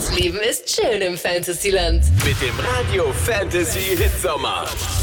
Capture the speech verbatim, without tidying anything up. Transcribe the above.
Das Leben ist schön im Fantasyland. Mit dem Radio Fantasy Hitsommer.